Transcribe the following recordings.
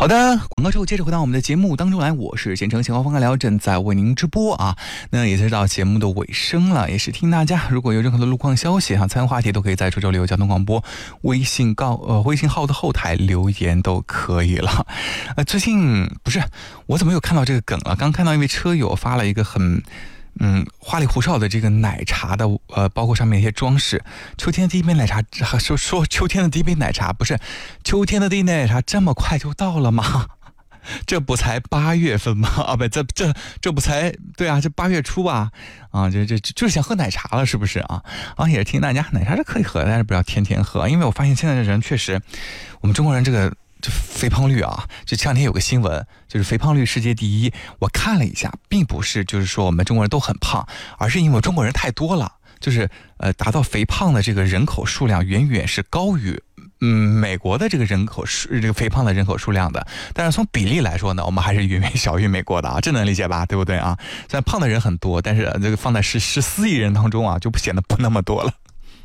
好的，广告之后接着回到我们的节目当中来，我是贤成闲话风干聊，正在为您直播啊。那也是到节目的尾声了，也是听大家如果有任何的路况消息参与话题，都可以在周旅游交通广播微信号的后台留言都可以了。最近不是我怎么有看到这个梗了？刚看到一位车友发了一个很花里胡哨的这个奶茶的包括上面一些装饰。秋天的第一杯奶茶，说秋天的第一杯奶茶，不是秋天的第一杯奶茶这么快就到了吗？这不才8月份吗？啊，不，这不才对啊，这8月初吧，啊，这就是想喝奶茶了，是不是啊？啊，也是提醒大家，奶茶是可以喝，但是不要天天喝，因为我发现现在的人确实，我们中国人这肥胖率啊，就前两天有个新闻，就是肥胖率世界第一。我看了一下，并不是就是说我们中国人都很胖，而是因为中国人太多了，就是达到肥胖的这个人口数量远远是高于美国的这个肥胖的人口数量的。但是从比例来说呢，我们还是远远小于美国的啊，这能理解吧？对不对啊？虽然胖的人很多，但是这个放在14亿人当中啊，就显得不那么多了。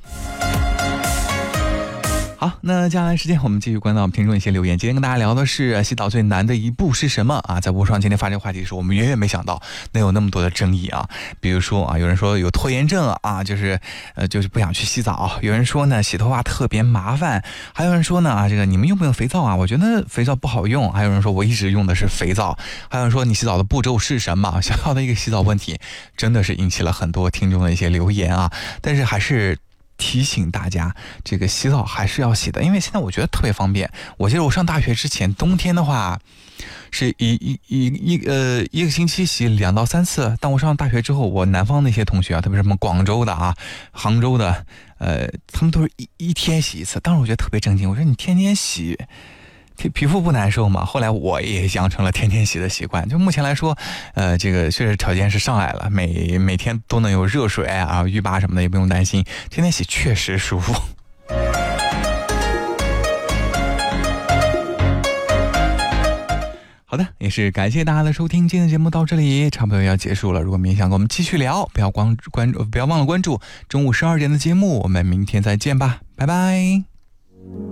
好，那接下来时间我们继续关到我们听众一些留言。今天跟大家聊的是洗澡最难的一步是什么啊？在微博上今天发这个话题的时候，我们远远没想到能有那么多的争议啊。比如说啊，有人说有拖延症啊，就是不想去洗澡；有人说呢，洗头发特别麻烦；还有人说呢这个你们用不用肥皂啊？我觉得肥皂不好用；还有人说我一直用的是肥皂；还有人说你洗澡的步骤是什么？小小的一个洗澡问题，真的是引起了很多听众的一些留言啊。但是还是提醒大家，这个洗澡还是要洗的，因为现在我觉得特别方便。我记得我上大学之前，冬天的话是一个星期洗2到3次。但我上大学之后，我南方那些同学啊，特别是什么广州的啊、杭州的，他们都是一天洗1次。当时我觉得特别震惊，我说你天天洗，皮肤不难受吗？后来我也养成了天天洗的习惯。就目前来说，这个确实条件是上来了，每天都能有热水啊、浴霸什么的，也不用担心，天天洗确实舒服。好的，也是感谢大家的收听，今天的节目到这里差不多要结束了。如果明天想跟我们继续聊，不要忘了关注中午12点的节目，我们明天再见吧，拜拜。